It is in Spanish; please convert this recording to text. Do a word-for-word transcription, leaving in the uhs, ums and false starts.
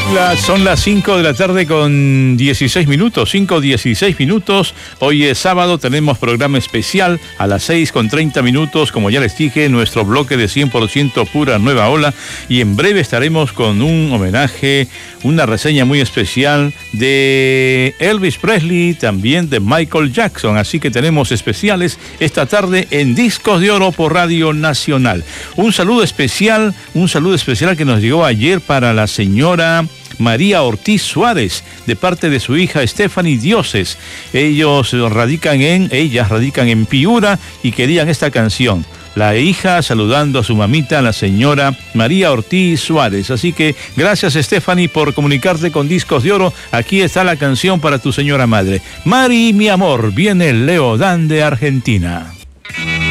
La, son las cinco de la tarde con dieciséis minutos, cinco dieciséis minutos. Hoy es sábado, tenemos programa especial a las seis con treinta minutos, como ya les dije, nuestro bloque de cien por ciento pura nueva ola, y en breve estaremos con un homenaje, una reseña muy especial de Elvis Presley, también de Michael Jackson, así que tenemos especiales esta tarde en Discos de Oro por Radio Nacional. Un saludo especial, un saludo especial que nos llegó ayer para la señora María Ortiz Suárez, de parte de su hija Stephanie Dioses. Ellos radican en, ellas radican en Piura y querían esta canción. La hija saludando a su mamita, la señora María Ortiz Suárez. Así que gracias, Stephanie, por comunicarte con Discos de Oro. Aquí está la canción para tu señora madre. Mari, mi amor, viene Leo Dan de Argentina.